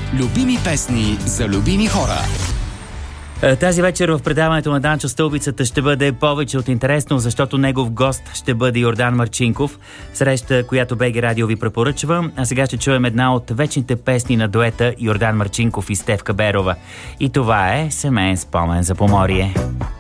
Любими песни за любими хора. Тази вечер в предаването на Данчо Стълбицата ще бъде повече от интересно, защото негов гост ще бъде Йордан Марчинков. Среща, която БГ Радио ви препоръчва. А сега ще чуем една от вечните песни на дуета Йордан Марчинков и Стефка Берова. И това е "Семеен спомен за Поморие".